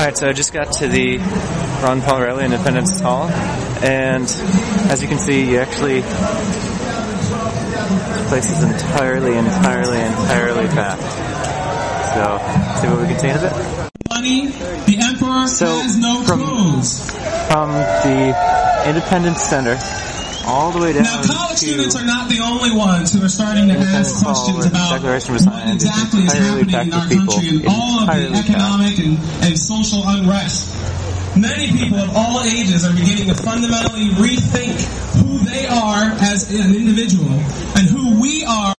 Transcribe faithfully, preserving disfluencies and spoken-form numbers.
Alright, so I just got to the Ron Paul Reilly Independence Hall, and as you can see, you actually, this place is entirely, entirely, entirely packed. So, see what we can see in a bit. Money, the emperor so has no from, clothes. From the Independence Center all the way down Now, college to students are not the only ones who are starting to ask questions about what exactly is happening in our country and all of the economic and, and social unrest. Many people of all ages are beginning to fundamentally rethink who they are as an individual and who we are.